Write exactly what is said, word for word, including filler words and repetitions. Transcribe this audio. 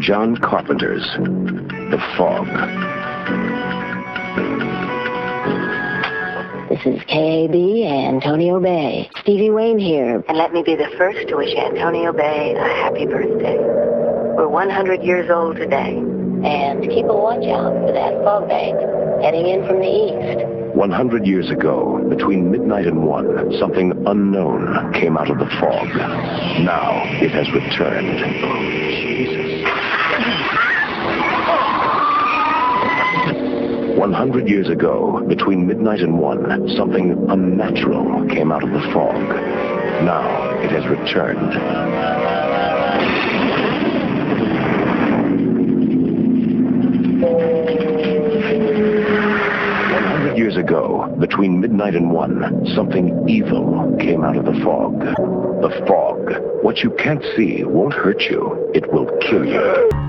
John Carpenter's The Fog. This is K A B, Antonio Bay. Stevie Wayne here. And let me be the first to wish Antonio Bay a happy birthday. We're one hundred years old today. And keep a watch out for that fog bank heading in from the east. one hundred years ago, between midnight and one, something unknown came out of the fog. Now it has returned. Oh, Jesus. one hundred years ago, between midnight and one, something unnatural came out of the fog. Now it has returned. one hundred years ago, between midnight and one, something evil came out of the fog. The fog. What you can't see won't hurt you. It will kill you.